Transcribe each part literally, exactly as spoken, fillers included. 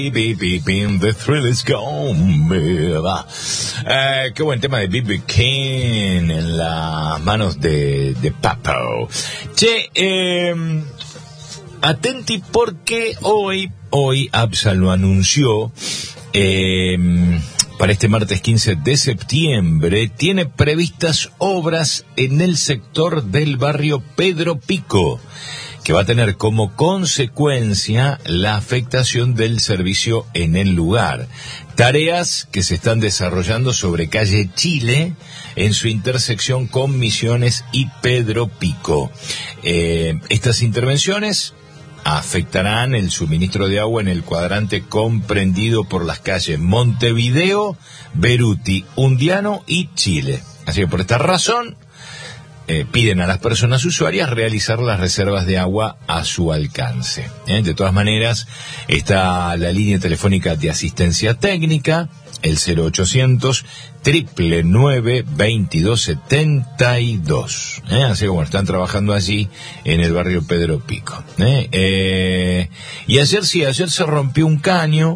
The thrill is gone, eh, qué buen tema de B B King en las manos de, de Papo. Che, eh, atenti porque hoy, hoy Absa lo anunció, eh, para este martes quince de septiembre, tiene previstas obras en el sector del barrio Pedro Pico, que va a tener como consecuencia la afectación del servicio en el lugar. Tareas que se están desarrollando sobre calle Chile, en su intersección con Misiones y Pedro Pico. Eh, estas intervenciones afectarán el suministro de agua en el cuadrante comprendido por las calles Montevideo, Beruti, Undiano y Chile. Así que por esta razón, Eh, piden a las personas usuarias realizar las reservas de agua a su alcance. ¿eh? De todas maneras, está la línea telefónica de asistencia técnica, el cero ochocientos, nueve nueve nueve, veintidós setenta y dos. ¿eh? Así que bueno, están trabajando allí en el barrio Pedro Pico. ¿eh? Eh, y ayer sí, ayer se rompió un caño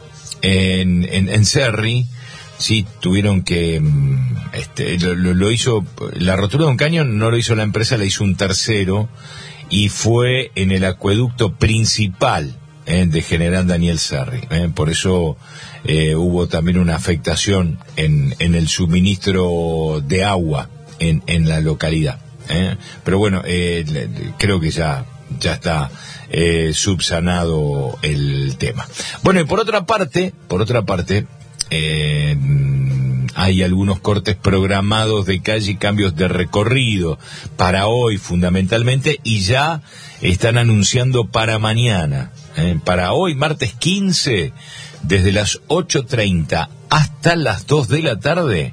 en, en, en Cerri. Sí, tuvieron que, este, lo, lo hizo, la rotura de un caño no lo hizo la empresa, la hizo un tercero, y fue en el acueducto principal eh, de General Daniel Cerri. Eh, por eso eh, hubo también una afectación en, en el suministro de agua en, en la localidad. Eh. Pero bueno, eh, creo que ya, ya está eh, subsanado el tema. Bueno, y por otra parte, por otra parte, Eh, hay algunos cortes programados de calle y cambios de recorrido para hoy fundamentalmente, y ya están anunciando para mañana, eh, para hoy martes quince, desde las ocho treinta hasta las dos de la tarde,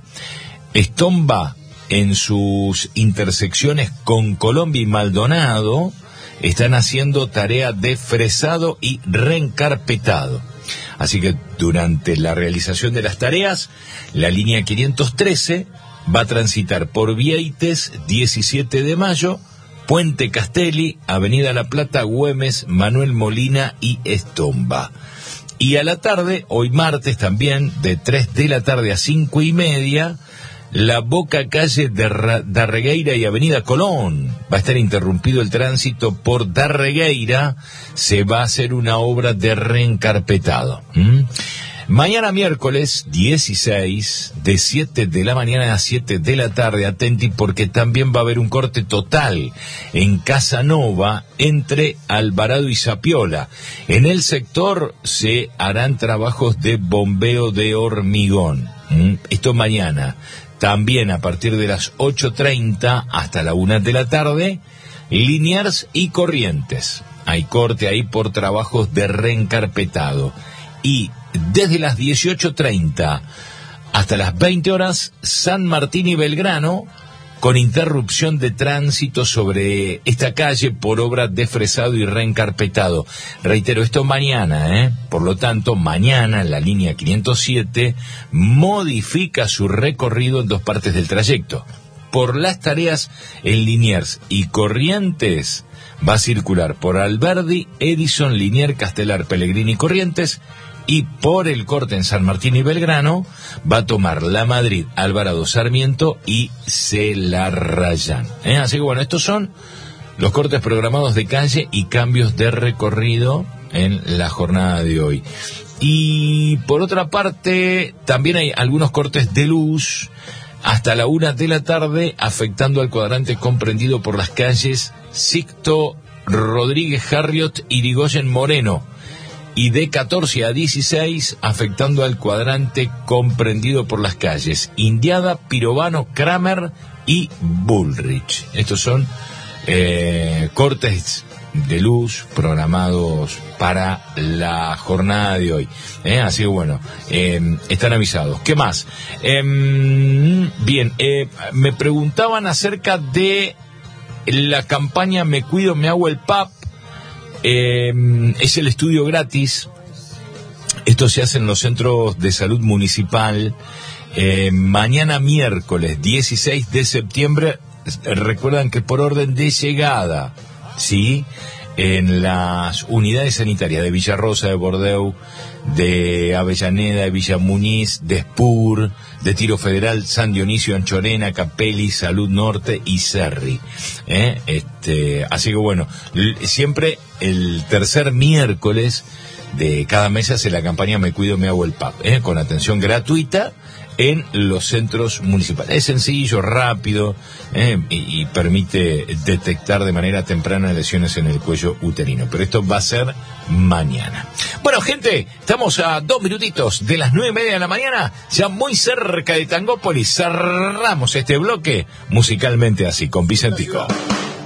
Estomba en sus intersecciones con Colombia y Maldonado están haciendo tarea de fresado y reencarpetado. Así que durante la realización de las tareas, la línea quinientos trece va a transitar por Vieites, diecisiete de mayo, Puente Castelli, Avenida La Plata, Güemes, Manuel Molina y Estomba. Y a la tarde, hoy martes también, de tres de la tarde a cinco y media, la Boca Calle de Darregueira y Avenida Colón. Va a estar interrumpido el tránsito por Darregueira. Se va a hacer una obra de reencarpetado. ¿Mm? Mañana miércoles dieciséis, de siete de la mañana a siete de la tarde, atenti porque también va a haber un corte total en Casanova entre Alvarado y Zapiola. En el sector se harán trabajos de bombeo de hormigón. ¿Mm? Esto mañana. También a partir de las ocho treinta hasta la una de la tarde, Liniers y Corrientes. Hay corte ahí por trabajos de reencarpetado. Y desde las dieciocho treinta hasta las veinte horas, San Martín y Belgrano, con interrupción de tránsito sobre esta calle por obra de fresado y reencarpetado. Reitero, esto mañana, ¿eh? Por lo tanto, mañana la línea quinientos siete modifica su recorrido en dos partes del trayecto. Por las tareas en Liniers y Corrientes, va a circular por Alberdi, Edison, Liniers, Castelar, Pellegrini y Corrientes, y por el corte en San Martín y Belgrano va a tomar La Madrid, Alvarado, Sarmiento y Celarrayán. ¿Eh? Así que bueno, estos son los cortes programados de calle y cambios de recorrido en la jornada de hoy. Y por otra parte, también hay algunos cortes de luz hasta la una de la tarde, afectando al cuadrante comprendido por las calles Sixto Rodríguez Harriot y Irigoyen Moreno, y de catorce a dieciséis afectando al cuadrante comprendido por las calles Indiada, Pirovano, Kramer y Bullrich. Estos son eh, cortes de luz programados para la jornada de hoy. ¿eh? Así que bueno, eh, están avisados. ¿Qué más? Eh, bien, eh, me preguntaban acerca de la campaña Me Cuido, Me Hago el P A P. Eh, es el estudio gratis. Esto se hace en los centros de salud municipal. Eh, mañana miércoles dieciséis de septiembre, recuerdan que por orden de llegada, ¿sí? en las unidades sanitarias de Villarrosa, de Bordeaux, de Avellaneda, de Villa Muñiz, de Spur, de Tiro Federal, San Dionisio, Anchorena, Capelli, Salud Norte y Cerri. ¿Eh? Este, así que bueno, siempre el tercer miércoles de cada mes hace la campaña Me Cuido, Me Hago el P A P, ¿eh? Con atención gratuita en los centros municipales. Es sencillo, rápido, eh, y, y permite detectar de manera temprana lesiones en el cuello uterino. Pero esto va a ser mañana. Bueno, gente, estamos a dos minutitos de las nueve y media de la mañana, ya muy cerca de Tangópolis. Cerramos este bloque musicalmente así, con Vicentico.